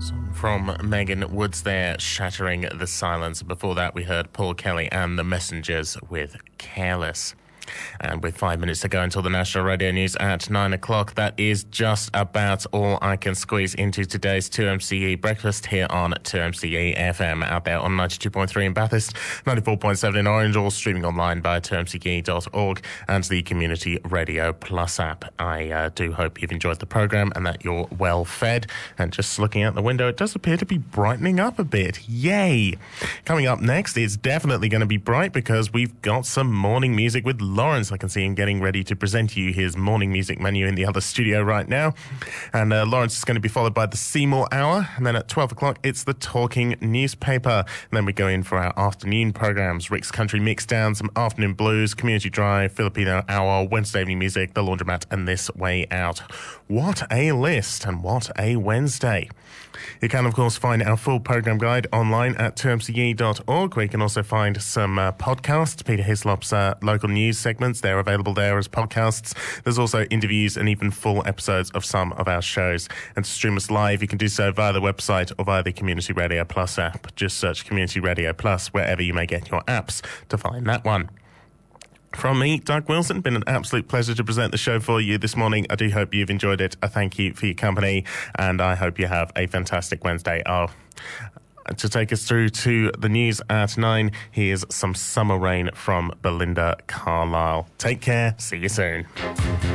From Megan Woods there, Shattering the Silence. Before that, we heard Paul Kelly and the Messengers with Careless. And with 5 minutes to go until the National Radio News at 9 o'clock, that is just about all I can squeeze into today's 2MCE breakfast here on 2MCE FM, out there on 92.3 in Bathurst, 94.7 in Orange, or streaming online via 2mce.org and the Community Radio Plus app. I do hope you've enjoyed the programme and that you're well fed. And just looking out the window, it does appear to be brightening up a bit. Yay! Coming up next, it's definitely going to be bright because we've got some morning music with Lawrence. I can see him getting ready to present you his morning music menu in the other studio right now. And Lawrence is going to be followed by the Seymour Hour. And then at 12 o'clock, it's the Talking Newspaper. And then we go in for our afternoon programs. Rick's Country Mixdown, some Afternoon Blues, Community Drive, Filipino Hour, Wednesday Evening Music, The Laundromat, and This Way Out. What a list and what a Wednesday. You can, of course, find our full programme guide online at 2mce.org, where you can also find some podcasts. Peter Hislop's local news segments, they're available there as podcasts. There's also interviews and even full episodes of some of our shows. And to stream us live, you can do so via the website or via the Community Radio Plus app. Just search Community Radio Plus wherever you may get your apps to find that one. From me, Doug Wilson, been an absolute pleasure to present the show for you this morning. I do hope you've enjoyed it. I thank you for your company, and I hope you have a fantastic Wednesday. To take us through to the news at 9, here's some Summer Rain from Belinda Carlisle. Take care. See you soon.